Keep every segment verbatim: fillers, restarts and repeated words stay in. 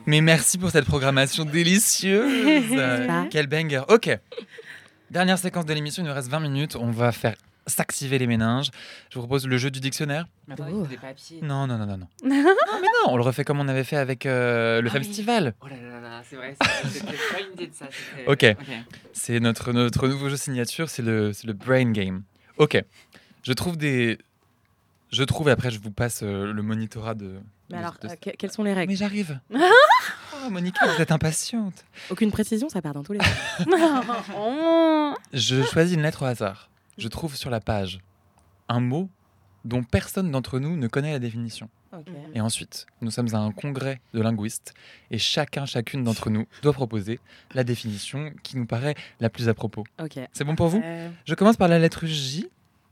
Mais merci pour cette programmation délicieuse. Pas. Quel banger. Ok. Dernière séquence de l'émission, il nous reste vingt minutes. On va faire s'activer les méninges. Je vous propose le jeu du dictionnaire. Mais attends, il Oh. faut des papiers. Non, non, non, non. Non, non mais non, on le refait comme on avait fait avec euh, le Ah oui. festival. Oh là là là, c'est vrai, c'est- c'était pas une idée de ça. c'était- Ok. C'est notre, notre nouveau jeu signature, c'est le, c'est le brain game. Ok. Je trouve des... Je trouve, et après je vous passe euh, le monitorat de... Mais de- alors, de- euh, que- quelles sont les règles? Mais j'arrive. Oh, Monica, vous êtes impatiente. Aucune précision, ça part dans tous les sens. Je choisis une lettre au hasard. Je trouve sur la page un mot dont personne d'entre nous ne connaît la définition. Ok. Et ensuite, nous sommes à un congrès de linguistes et chacun, chacune d'entre nous doit proposer la définition qui nous paraît la plus à propos. Ok. C'est bon pour vous? Euh, Je commence par la lettre J.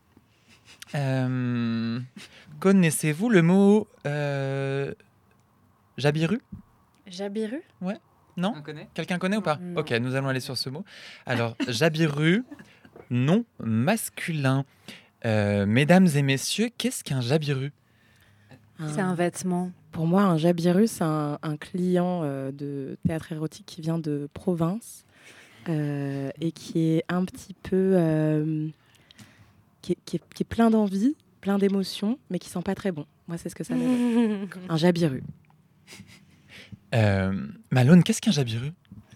Euh, connaissez-vous le mot euh, Jabiru? Jabiru? Non? On connaît? Quelqu'un connaît ou pas? Non. Ok, nous allons aller sur ce mot. Alors, Jabiru, nom masculin. Euh, mesdames et messieurs, qu'est-ce qu'un Jabiru? C'est un vêtement. Pour moi, un jabiru, c'est un, un client euh, de théâtre érotique qui vient de province euh, et qui est un petit peu... euh, qui, est, qui est- qui est plein d'envie, plein d'émotions, mais qui sent pas très bon. Moi, c'est ce que ça m'évoque. Un jabiru. Euh, Malone, qu'est-ce qu'un Jabiru?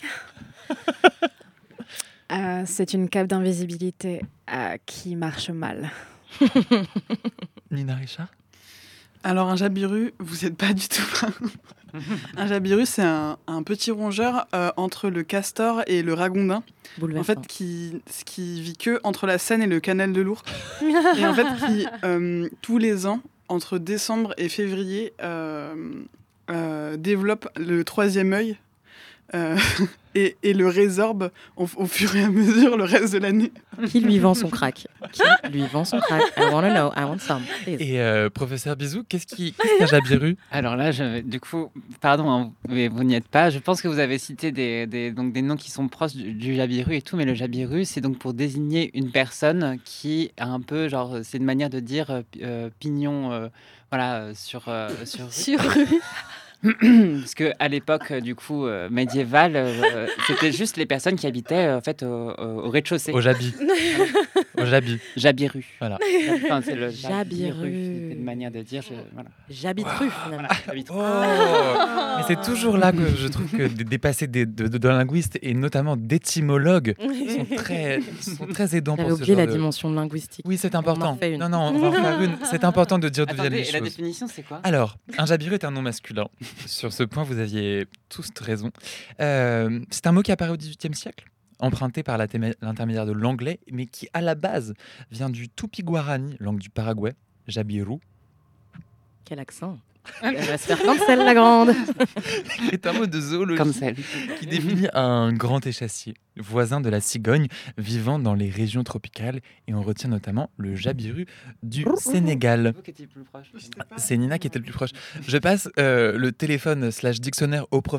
Euh, c'est une cape d'invisibilité euh, qui marche mal. Nina Richard? Alors un jabiru, vous n'êtes pas du tout pas. Un jabiru, c'est un, un petit rongeur euh, entre le castor et le ragondin. En Bouleversant. fait, qui, qui vit que entre la Seine et le canal de l'Ourcq. Et en fait, qui, euh, tous les ans, entre décembre et février, euh, euh, développe le troisième œil euh, et, et le résorbe au, au fur et à mesure le reste de l'année. Qui lui vend son crack? Qui lui vend son crack? I wanna know, I want some. please. Et euh, professeur Bisou, qu'est-ce qui- qu'est-ce qu'un Jabiru? Alors là, je, du coup, pardon, hein, mais vous n'y êtes pas. Je pense que vous avez cité des, des, donc des noms qui sont proches du, du Jabiru et tout, mais le Jabiru, c'est donc pour désigner une personne qui a un peu, genre, c'est une manière de dire euh, pi- euh, pignon, euh, voilà, euh, sur, euh, sur Sur rue. Parce que à l'époque, euh, du coup, euh, médiévale, euh, c'était juste les personnes qui habitaient euh, en fait au, au- au rez-de-chaussée. Au Jabi. Au Jabi. Jabiru. Voilà. Enfin, c'est le Jabiru. C'était une manière de dire. Je, voilà. J'habiteru, finalement. J'habite- Oh Mais c'est toujours là que je trouve que des, des passés des- de, de, de linguistes et notamment d'étymologues sont très, sont très aidants J'avais pour ce oublié genre la de... dimension linguistique. Oui, c'est On en important. refait une. Non, non, on va en faire une. C'est important de dire d'où viennent Attendez, les et la choses. définition, c'est quoi? Alors, un Jabiru est un nom masculin. Sur ce point, vous aviez tous raison. Euh, c'est un mot qui apparaît au dix-huitième siècle, emprunté par la téma- l'intermédiaire de l'anglais, mais qui, à la base, vient du tupi-guarani, langue du Paraguay, Jabiru, Quel accent. Elle va se faire cancel, la grande. qui est un mot de zoologie Comme celle. qui définit un grand échassier, voisin de la cigogne, vivant dans les régions tropicales, et on retient notamment le Jabiru du Sénégal. Vous qui étiez plus proche. C'est Nina qui était le plus proche. Je passe euh, le téléphone slash dictionnaire au professeur